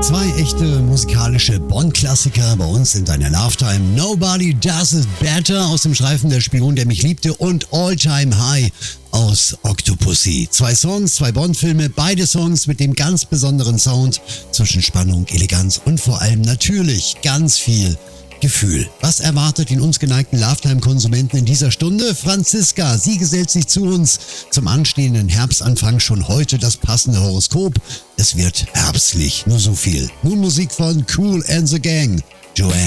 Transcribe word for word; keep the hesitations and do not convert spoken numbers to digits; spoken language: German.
Zwei echte musikalische Bond-Klassiker bei uns in deiner Lifetime. Nobody Does It Better aus dem Streifen Der Spion, der mich liebte und All Time High aus Octopussy. Zwei Songs, zwei Bond-Filme, beide Songs mit dem ganz besonderen Sound zwischen Spannung, Eleganz und vor allem natürlich ganz viel Gefühl. Was erwartet den uns geneigten Lifetime-Konsumenten in dieser Stunde? Franziska, sie gesellt sich zu uns zum anstehenden Herbstanfang. Schon heute das passende Horoskop. Es wird herbstlich, nur so viel. Nun Musik von Kool and the Gang. Joanne.